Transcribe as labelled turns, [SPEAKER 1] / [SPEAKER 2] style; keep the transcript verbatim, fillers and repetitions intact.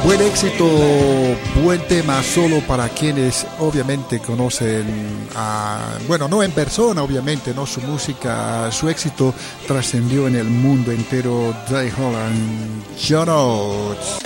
[SPEAKER 1] Buen éxito, buen tema, solo para quienes obviamente conocen, a, bueno, no en persona, obviamente, no su música, su éxito trascendió en el mundo entero. Jay Holland, John Oates.